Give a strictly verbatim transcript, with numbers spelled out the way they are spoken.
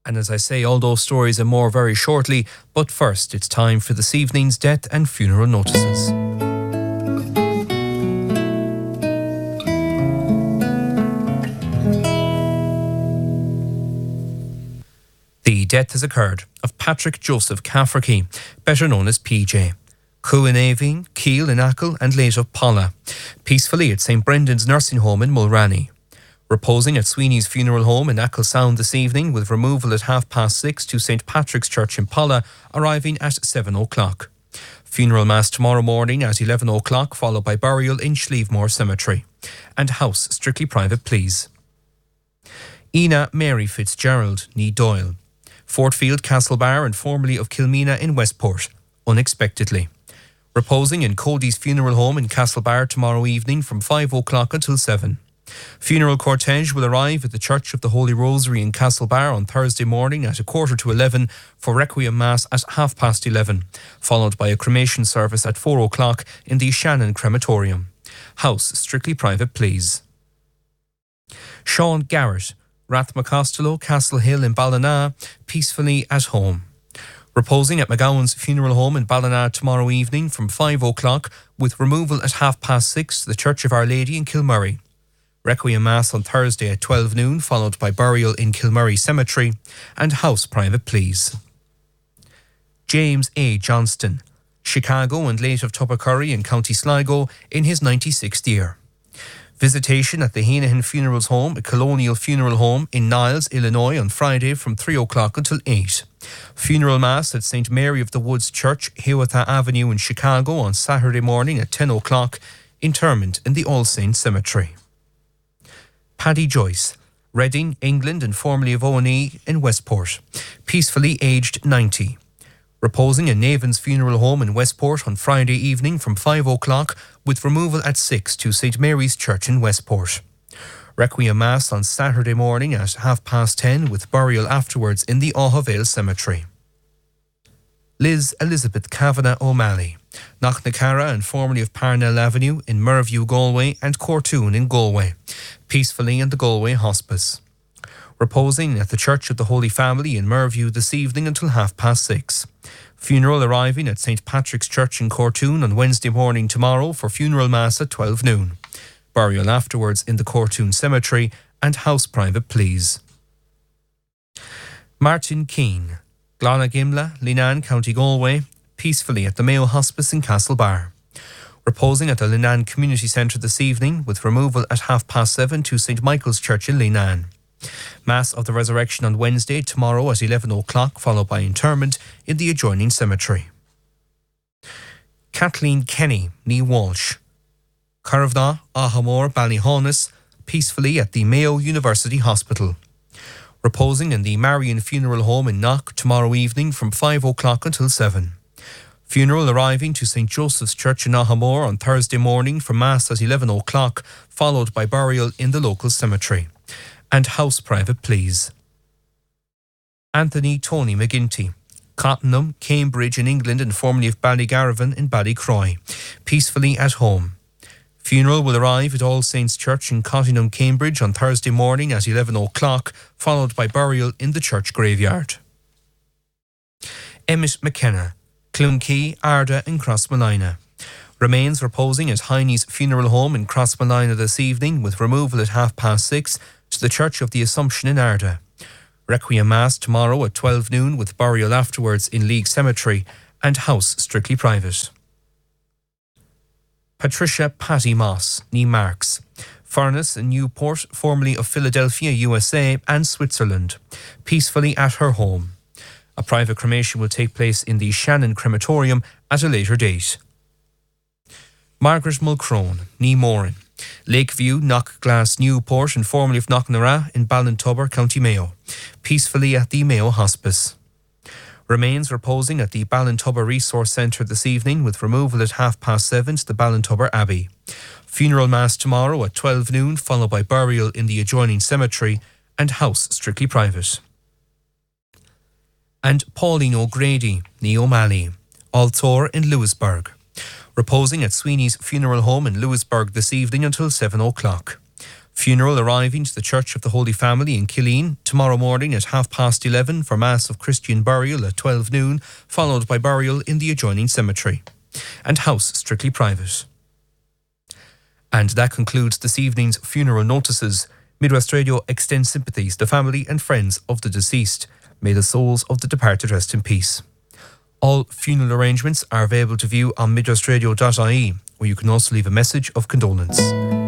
And as I say, all those stories and more very shortly. But first, it's time for this evening's death and funeral notices. The death has occurred of Patrick Joseph Cafferkey, better known as P J. Cuan Aveen, Keel in Achill and later Paula. Peacefully at St Brendan's Nursing Home in Mulranny. Reposing at Sweeney's Funeral Home in Achill Sound this evening, with removal at half past six to St Patrick's Church in Paula, arriving at seven o'clock. Funeral mass tomorrow morning at eleven o'clock, followed by burial in Schlievemore Cemetery. And house strictly private, please. Ina Mary Fitzgerald, ní Doyle. Fortfield Castlebar and formerly of Kilmena in Westport, unexpectedly. Reposing in Cody's Funeral Home in Castlebar tomorrow evening from five o'clock until seven. Funeral cortege will arrive at the Church of the Holy Rosary in Castlebar on Thursday morning at a quarter to eleven for Requiem Mass at half past eleven, followed by a cremation service at four o'clock in the Shannon Crematorium. House strictly private, please. Sean Garrett, Rathmacostello, Castle Hill in Ballina, peacefully at home. Reposing at McGowan's Funeral Home in Ballina tomorrow evening from five o'clock, with removal at half past six to the Church of Our Lady in Kilmurray. Requiem Mass on Thursday at twelve noon, followed by burial in Kilmurray Cemetery, and house private, please. James A. Johnston, Chicago and late of Tuppacurry in County Sligo, in his ninety-sixth year. Visitation at the Hanahan Funerals Home, a colonial funeral home in Niles, Illinois on Friday from three o'clock until eight. Funeral Mass at Saint Mary of the Woods Church, Hiawatha Avenue in Chicago on Saturday morning at ten o'clock. Interment in the All Saints Cemetery. Paddy Joyce, Reading, England and formerly of O and E in Westport, peacefully aged ninety. Reposing in Navan's Funeral Home in Westport on Friday evening from five o'clock, with removal at six to Saint Mary's Church in Westport. Requiem Mass on Saturday morning at half past ten, with burial afterwards in the Auhavale Cemetery. Liz Elizabeth Kavanagh O'Malley, Knocknacarra and formerly of Parnell Avenue in Merview, Galway and Cortoon in Galway, peacefully in the Galway Hospice. Reposing at the Church of the Holy Family in Merview this evening until half past six. Funeral arriving at Saint Patrick's Church in Cortoon on Wednesday morning tomorrow for funeral mass at twelve noon. Burial afterwards in the Cortoon Cemetery, and house private, please. Martin Keane, Glonagimla, Linan, County Galway, peacefully at the Mayo Hospice in Castlebar. Reposing at the Linan Community Centre this evening, with removal at half past seven to Saint Michael's Church in Linan. Mass of the Resurrection on Wednesday tomorrow at eleven o'clock, followed by interment in the adjoining cemetery. Kathleen Kenny, ní Walsh, Carvna, Ahamore, Ballyhaunis, peacefully at the Mayo University Hospital. Reposing in the Marion Funeral Home in Knock tomorrow evening from five o'clock until seven. Funeral arriving to Saint Joseph's Church in Ahamore on Thursday morning for Mass at eleven o'clock, followed by burial in the local cemetery. And house private, please. Anthony Tony McGinty, Cottenham, Cambridge in England and formerly of Ballygarvan in Ballycroy, peacefully at home. Funeral will arrive at All Saints Church in Cottingham, Cambridge on Thursday morning at eleven o'clock, followed by burial in the church graveyard. Emmett McKenna, Clunkey, Arda and Crossmolina. Remains reposing at Heine's Funeral Home in Crossmolina this evening, with removal at half past six to the Church of the Assumption in Arda. Requiem Mass tomorrow at twelve noon, with burial afterwards in League Cemetery, and house strictly private. Patricia Patty Moss, ní Marks, Furness in Newport, formerly of Philadelphia, U S A and Switzerland, peacefully at her home. A private cremation will take place in the Shannon Crematorium at a later date. Margaret Mulcrone, ní Moran, Lakeview, Knockglass, Newport and formerly of Knocknara in Ballintubber, County Mayo, peacefully at the Mayo Hospice. Remains reposing at the Ballintubber Resource Centre this evening, with removal at half past seven to the Ballintubber Abbey. Funeral Mass tomorrow at twelve noon, followed by burial in the adjoining cemetery, and house strictly private. And Pauline O'Grady, ní O'Malley, Altor in Lewisburg, reposing at Sweeney's Funeral Home in Lewisburg this evening until seven o'clock. Funeral arriving to the Church of the Holy Family in Killeen tomorrow morning at half past eleven for Mass of Christian burial at twelve noon, followed by burial in the adjoining cemetery. And house strictly private. And that concludes this evening's funeral notices. Midwest Radio extends sympathies to family and friends of the deceased. May the souls of the departed rest in peace. All funeral arrangements are available to view on midwestradio dot I E, where you can also leave a message of condolence.